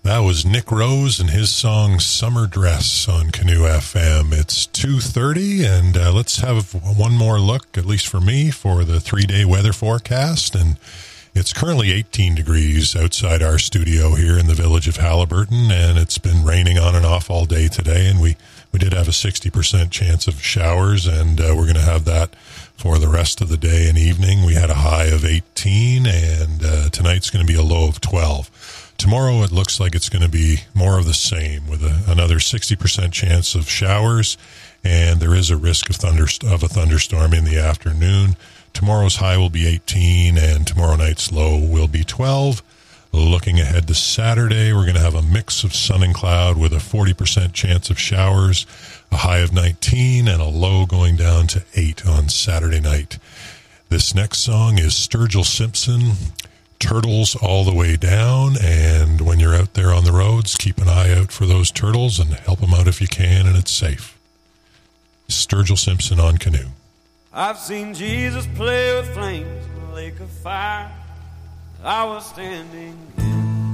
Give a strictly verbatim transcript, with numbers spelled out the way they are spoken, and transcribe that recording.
That was Nick Rose and his song Summer Dress on Canoe F M. It's two thirty, and uh, let's have one more look, at least for me, for the three-day weather forecast. And it's currently eighteen degrees outside our studio here in the village of Halliburton, and it's been raining on and off all day today, and we, we did have a sixty percent chance of showers, and uh, we're going to have that for the rest of the day and evening. We had a high of eighteen, and uh, tonight's going to be a low of twelve. Tomorrow it looks like it's going to be more of the same, with a, another sixty percent chance of showers, and there is a risk of thunder of a thunderstorm in the afternoon. Tomorrow's high will be eighteen, and tomorrow night's low will be twelve. Looking ahead to Saturday, we're going to have a mix of sun and cloud with a forty percent chance of showers, a high of nineteen, and a low going down to eight on Saturday night. This next song is Sturgill Simpson, Turtles All the Way Down, and when you're out there on the roads, keep an eye out for those turtles and help them out if you can, and it's safe. Sturgill Simpson on Canoe. I've seen Jesus play with flames in a lake of fire. I was standing in